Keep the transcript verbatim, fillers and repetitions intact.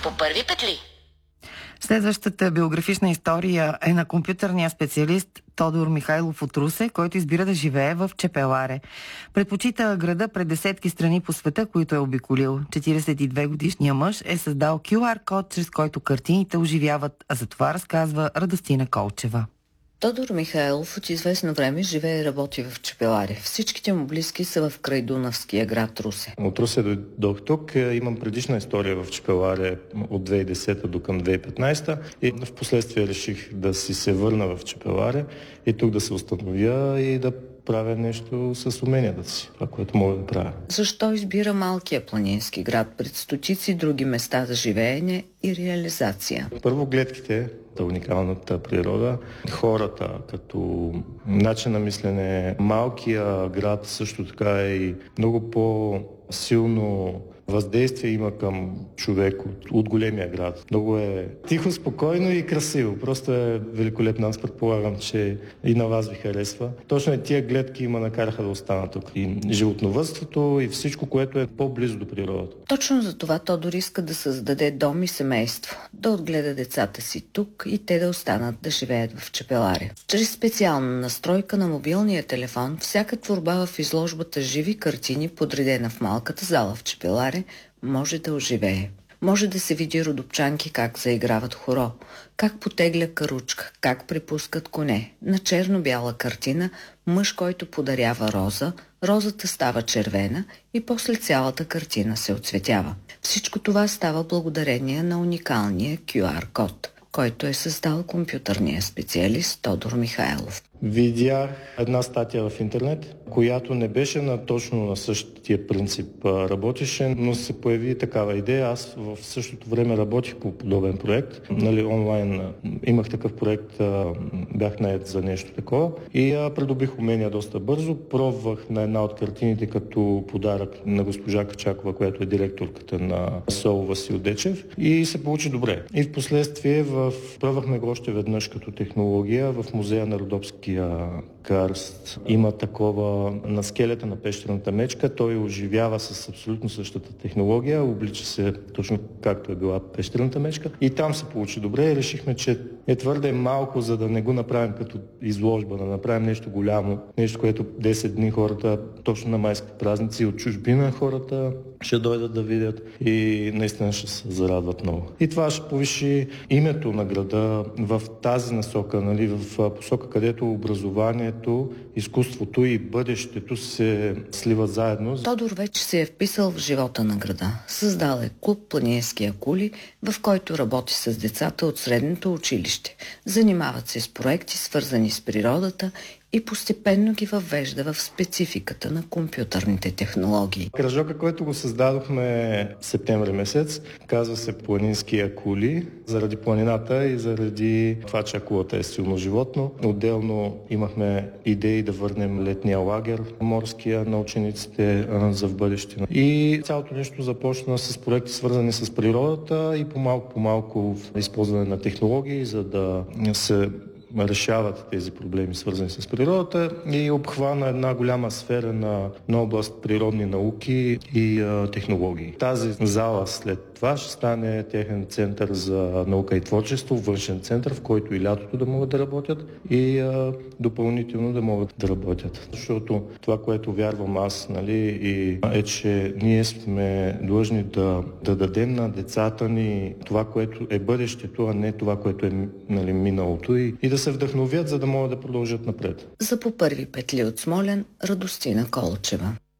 по първи петли. Следващата биографична история е на компютърния специалист Тодор Михайлов от Русе, който избира да живее в Чепеларе. Предпочита града пред десетки страни по света, които е обиколил. четиридесет и две годишният мъж е създал кю ар код, чрез който картините оживяват, а за това разказва Радостина Колчева. Тодор Михайлов от известно време живее и работи в Чепеларе. Всичките му близки са в крайдунавския град Русе. От Русе дойдох тук. Имам предишна история в Чепеларе от две хиляди и десета до към две хиляди и петнадесета и в последствие реших да си се върна в Чепеларе и тук да се установя и да правя нещо с уменията си, това, което мога да правя. Защо избира малкия планински град пред стотици други места за живеене и реализация? Първо гледките, уникалната природа, хората като начин на мислене, малкия град също така е и много по-силно въздействие има към човек от, от големия град. Много е тихо, спокойно и красиво. Просто е великолепно. Аз предполагам, че и на вас ви харесва. Точно и тия гледки има накараха да остана тук. И животновъдството, и всичко, което е по-близо до природата. Точно за това Тодор иска да създаде дом и семейство, да отгледа децата си тук и те да останат да живеят в Чепеларе. Чрез специална настройка на мобилния телефон, всяка творба в изложбата живи картини, подредена в малката зала в Чепеларе, може да оживее. Може да се види родопчанки как заиграват хоро, как потегля каручка, как препускат коне. На черно-бяла картина мъж, който подарява роза, розата става червена и после цялата картина се оцветява. Всичко това става благодарение на уникалния кю ар код, който е създал компютърния специалист Тодор Михайлов. Видях една статия в интернет, която не беше на точно на същия принцип работеше, но се появи такава идея. Аз в същото време работих по подобен проект. Нали, онлайн имах такъв проект, бях нает за нещо такова и придобих умения доста бързо. Пробвах на една от картините като подарък на госпожа Качакова, която е директорката на СОУ Васил Дечев и се получи добре. И в последствие в... пробвахме го още веднъж като технология в музея на Родопски карст. Има такова на скелета на пещерната мечка. Той оживява с абсолютно същата технология. Облича се точно както е била пещерната мечка. И там се получи добре и решихме, че е твърде малко, за да не го направим като изложба, да направим нещо голямо. Нещо, което десет дни хората, точно на майските празници, от чужбина хората ще дойдат да видят и наистина ще се зарадват много. И това ще повиши името на града в тази насока, нали, в посока, където образованието, изкуството и бъдещето се сливат заедно. Тодор вече се е вписал в живота на града. Създал е клуб Планински акули, в който работи с децата от средното училище. Занимават се с проекти, свързани с природата и постепенно ги въвежда в спецификата на компютърните технологии. Кръжока, който го създадохме в септември месец, казва се Планински акули, заради планината и заради това, че акулата е силно животно. Отделно имахме идеи да върнем летния лагер, морския на учениците за в бъдеще. И цялото нещо започна с проекти, свързани с природата и по-малко по-малко използване на технологии, за да се решават тези проблеми, свързани с природата и обхвана една голяма сфера на, на област природни науки и а, технологии. Тази зала след това ще стане техен център за наука и творчество, външен център, в който и лятото да могат да работят и а, допълнително да могат да работят. Защото това, което вярвам аз, нали, и е, че ние сме длъжни да, да дадем на децата ни това, което е бъдещето, а не това, което е, нали, миналото и, и да се вдъхновят, за да могат да продължат напред. За по първи петли от Смолян, Радостина Колчева.